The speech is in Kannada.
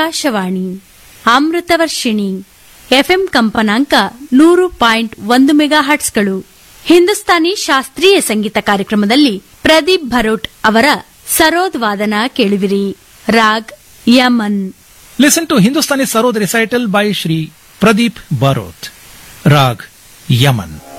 ಆಕಾಶವಾಣಿ ಅಮೃತವರ್ಷಿಣಿ ಎಫ್ಎಂ ಕಂಪನಾಂಕ 100.1 ಮೆಗಾಹರ್ಟ್ಸ್ಗಳು. ಹಿಂದೂಸ್ತಾನಿ ಶಾಸ್ತ್ರೀಯ ಸಂಗೀತ ಕಾರ್ಯಕ್ರಮದಲ್ಲಿ ಪ್ರದೀಪ್ ಭರೋಟ್ ಅವರ ಸರೋದ್ ವಾದನ ಕೇಳುವಿರಿ. Raag Yaman. Listen to Hindustani Sarod recital by Shri Pradeep Barot. Rag Yaman.